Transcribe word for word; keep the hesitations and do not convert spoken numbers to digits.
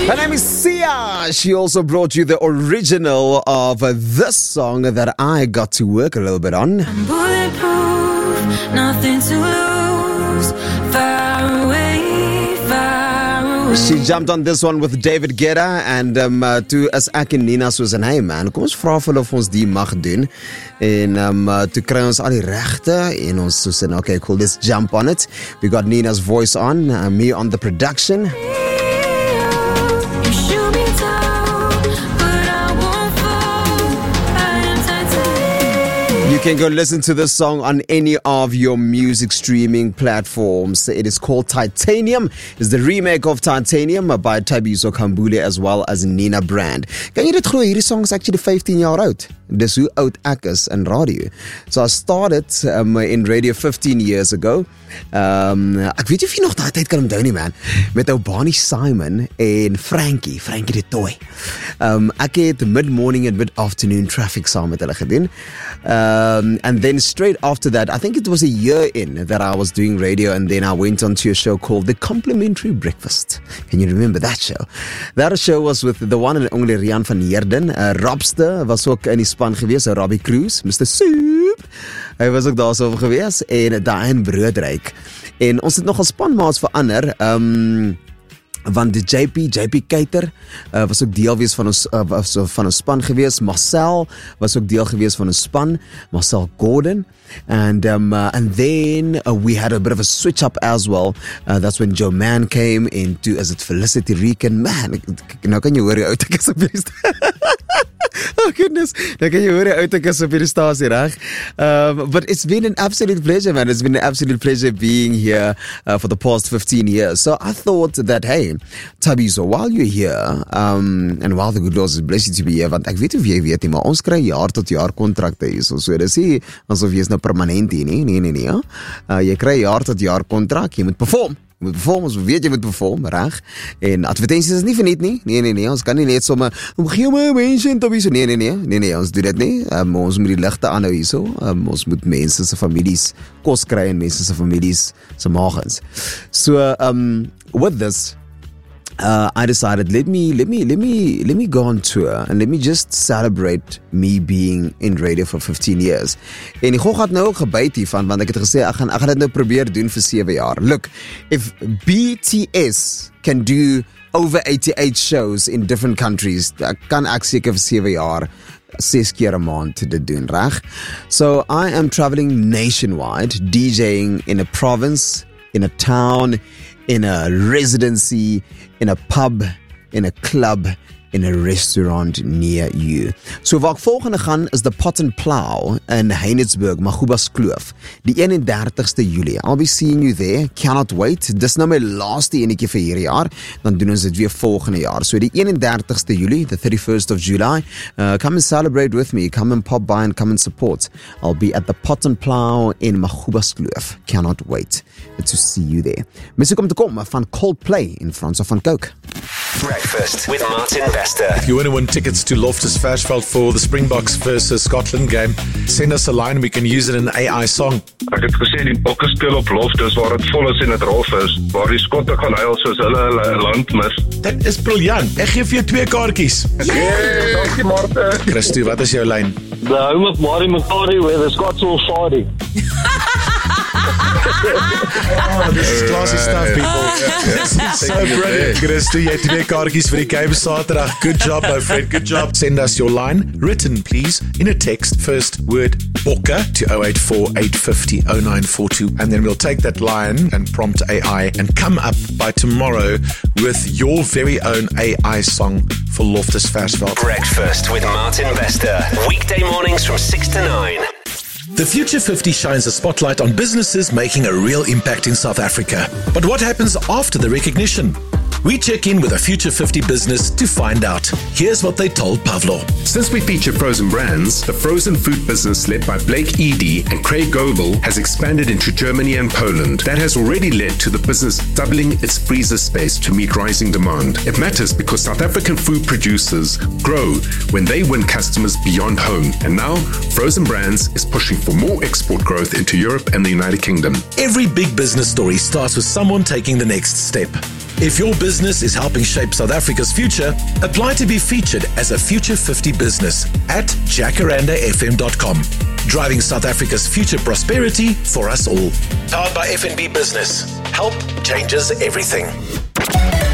Her name is Sia. She also brought you the original of uh, this song that I got to work a little bit on. I'm bulletproof, nothing to lose. Far away, far away. She jumped on this one with David Guetta and um, uh, toe is ek en Nina soos en hey man, kom ons vra vir hulle of ons die mag doen en um, uh, toe kry ons al die regte en ons soos en okay cool, let's jump on it. We got Nina's voice on, uh, me on the production. You can go listen to this song on any of your music streaming platforms. It is called Titanium. It's the remake of Titanium by Thabiso Kambule as well as Nina Brand. Kan jy dit glo? Hierdie song is actually fifteen jaar oud. Dis hoe oud ek is in radio. So I started um, in radio fifteen years ago. Um, ek weet nie of jy nog daai tyd kan onthou nie man. Met ou Bonnie Simon en Frankie, Frankie de Toy. Um, ek het mid-morning and mid-afternoon traffic saam met hulle gedoen. Um, and then straight after that, I think it was a year in that I was doing radio, and then I went on to a show called The Complimentary Breakfast. Can you remember that show? That show was with the one and only Rian van Heerden. Uh, Robster was ook in die span gewees, Robbie Cruz, Mister Soup. Hy was ook daar so gewees en Diane Broodryk. En ons het nogal spanmaats verander. Um want die J P, J P Keiter uh, was ook deel wees van ons uh, was, uh, van ons span gewees. Marcel was ook deel gewees van ons span. Marcel Gordon. And um, uh, and then uh, we had a bit of a switch up as well. Uh, that's when Joe Mann came into, as it Felicity Rican. Man, nou kan jy hoor hoe oud ek is op hierdie stasie. Oh goodness, nou kan jy hoor hoe oud ek is op hierdie stasie, reg? Um, but it's been an absolute pleasure, man. It's been an absolute pleasure being here uh, for the past fifteen years. So I thought that, hey, Thabiso, while you're here, um, and while the good Lord is blessed you to be here, want ek weet of jy weet nie, maar ons kry jaar tot jaar kontrakte hier, so, so dis nie asof jy is nou permanent hier nie, nee, nee, nee, ja. Uh, jy kry jaar tot jaar kontrak, jy moet perform, jy moet perform, ons weet jy moet perform, reg, en advertenties is nie verniet nie, nee, nee, nee, ons kan nie net somme, omgee my mense en Thabiso, nee, nee, nee, nee, nee, ons doen dit nie, um, ons moet die ligte aanhou hier so, um, ons moet mense se families kos kry en mense se families se magens. So, um, with this, Uh, I decided let me let me let me let me go on tour and let me just celebrate me being in radio for fifteen years. En die gog het nou ook gebyt hiervan want ek het gesê ek gaan ek gaan dit nou probeer doen vir sewe jaar. Look, if B T S can do over eighty-eight shows in different countries, ek kan ek seker vir sewe jaar ses keer 'n maand dit doen, reg? So I am traveling nationwide, DJing in a province, in a town, in a residency, in a pub, in a club, in a restaurant near you. So waar ek volgende gaan is the Pot and Plow in Heinedsburg, Magubas Kloof, die eenendertigste Julie. I'll be seeing you there, cannot wait. Dis nou my laaste enetjie vir hierdie jaar, dan doen ons dit weer volgende jaar. So die eenendertigste Julie, the thirty-first of July, uh, come and celebrate with me, come and pop by and come and support. I'll be at the Pot and Plow in Magubas Kloof, cannot wait to see you there. Musiek om te kom van Coldplay in Frans of van Coke. Breakfast with Martin Bester. If you want to win tickets to Loftus Versfeld for the Springboks versus Scotland game, send us a line and we can use it in an A I song. Ek het gesê die bokke speel op Loftus waar dit vol is en dit rof is, waar die skotte gaan huil soos hulle hulle land mis. Dit is briljant. Ek gee vir jou twee kaartjies. Yeah, dankie Martin. Christo, wat is jou lyn? The home of Mari Macari where the Scots all fighting. Oh, this is classy stuff, people. This is so brilliant. Christo, jy het twee kaartjies vir die game Saterdag. Good job, my friend. Good job. Send us your line, written please, in a text, first word Bokke to oh eight four, eight five oh, oh nine four two, and then we'll take that line and prompt A I and come up by tomorrow with your very own A I song for Loftus Versfeld. Breakfast with Martin Bester. Weekday mornings from six to nine. The Future fifty shines a spotlight on businesses making a real impact in South Africa. But what happens after the recognition? We check in with a Future fifty business to find out. Here's what they told Pavlo. Since we feature frozen brands, the frozen food business led by Blake Edie and Craig Goebel has expanded into Germany and Poland. That has already led to the business doubling its freezer space to meet rising demand. It matters because South African food producers grow when they win customers beyond home. And now, Frozen Brands is pushing for more export growth into Europe and the United Kingdom. Every big business story starts with someone taking the next step. If your business is helping shape South Africa's future, apply to be featured as a Future fifty business at jacaranda f m dot com. Driving South Africa's future prosperity for us all. Powered by F N B Business. Help changes everything.